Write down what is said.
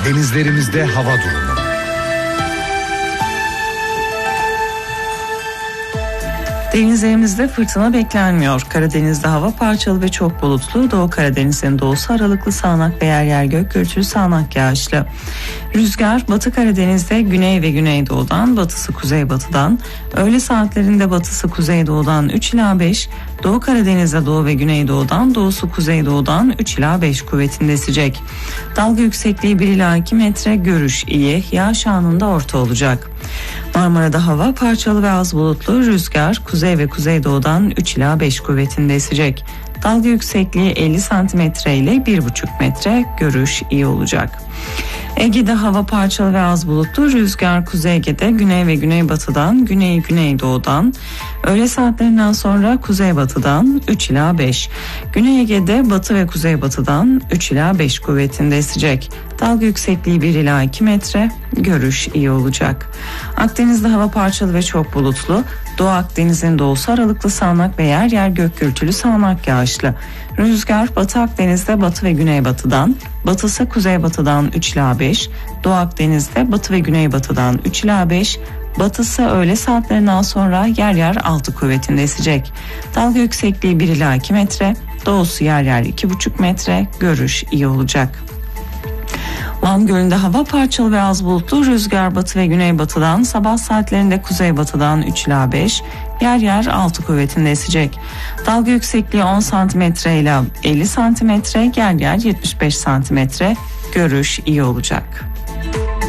Denizlerimizde hava durumu. Denizlerimizde fırtına beklenmiyor. Karadeniz'de hava parçalı ve çok bulutlu. Doğu Karadeniz'in doğusu aralıklı sağanak ve yer yer gök gürültülü sağanak yağışlı. Rüzgar Batı Karadeniz'de güney ve güneydoğudan, batısı kuzeybatıdan, öğle saatlerinde batısı kuzeydoğudan 3 ila 5, Doğu Karadeniz'de doğu ve güneydoğudan, doğusu kuzeydoğudan 3 ila 5 kuvvetinde esecek. Dalga yüksekliği 1 ila 2 metre, görüş iyi, yağış anında orta olacak. Marmara'da hava parçalı ve az bulutlu, rüzgar kuzey ve kuzeydoğudan 3 ila 5 kuvvetinde esecek. Dalga yüksekliği 50 cm ile 1,5 metre, görüş iyi olacak. Ege'de hava parçalı ve az bulutlu, rüzgar Kuzey Ege'de güney ve güneybatıdan, güney güneydoğudan, öğle saatlerinden sonra kuzeybatıdan 3 ila 5. Güney Ege'de batı ve kuzeybatıdan 3 ila 5 kuvvetinde esecek. Dalga yüksekliği 1 ila 2 metre, görüş iyi olacak. Akdeniz'de hava parçalı ve çok bulutlu, Doğu Akdeniz'in doğusu aralıklı sağanak ve yer yer gök gürültülü sağanak yağışlı. Rüzgar Batı Akdeniz'de batı ve güneybatıdan, batısı kuzeybatıdan 3 ila 5, Doğu Akdeniz'de batı ve güneybatıdan 3 ila 5, batısı öğle saatlerinden sonra yer yer 6 kuvvetinde esecek. Dalga yüksekliği 1 ila 2 metre, doğusu yer yer 2,5 metre, görüş iyi olacak. Van Gölü'nde hava parçalı ve az bulutlu, rüzgar batı ve güneybatıdan, sabah saatlerinde kuzeybatıdan 3 ila 5, yer yer 6 kuvvetinde esecek. Dalga yüksekliği 10 cm ile 50 cm, yer yer 75 cm, görüş iyi olacak.